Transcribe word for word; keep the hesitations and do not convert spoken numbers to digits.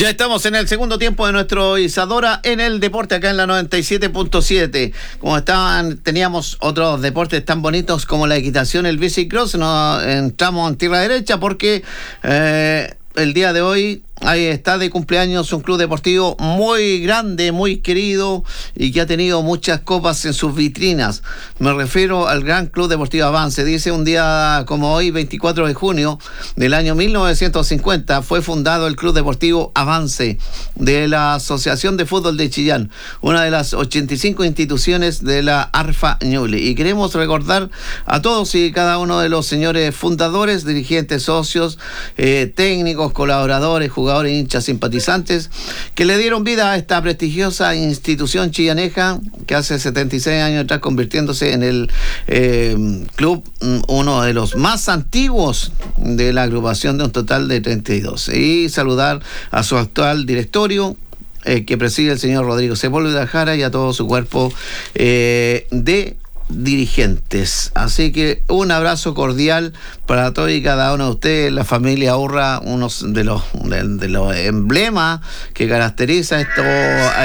Ya estamos en el segundo tiempo de nuestro Isadora en el deporte, acá en la noventa y siete punto siete. Como estaban, teníamos otros deportes tan bonitos como la equitación, el bicicross, nos entramos en tierra derecha porque eh, el día de hoy ahí está de cumpleaños un club deportivo muy grande, muy querido y que ha tenido muchas copas en sus vitrinas. Me refiero al Gran Club Deportivo Avance. Dice, un día como hoy, veinticuatro de junio del año mil novecientos cincuenta, fue fundado el Club Deportivo Avance de la Asociación de Fútbol de Chillán, una de las ochenta y cinco instituciones de la ARFA Ñuble. Y queremos recordar a todos y cada uno de los señores fundadores, dirigentes, socios, eh, técnicos, colaboradores, jugadores, hinchas, simpatizantes, que le dieron vida a esta prestigiosa institución chillaneja que hace setenta y seis años atrás, convirtiéndose en el eh, club, uno de los más antiguos de la agrupación, de un total de treinta y dos. Y saludar a su actual directorio, eh, que preside el señor Rodrigo Sepúlveda Jara, y a todo su cuerpo eh, de dirigentes. Así que un abrazo cordial para todos y cada uno de ustedes. La familia Urra, unos de los de, de los emblemas que caracteriza esto.